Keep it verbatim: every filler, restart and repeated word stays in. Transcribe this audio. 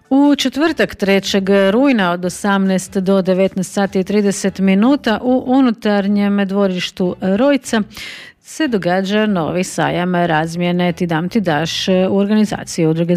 U četvrtak trećeg rujna od osamnaest do devetnaest sati i trideset minuta u unutarnjem dvorištu Rojca se događa novi sajam razmjene Ti dam ti daš u organizaciji Udruge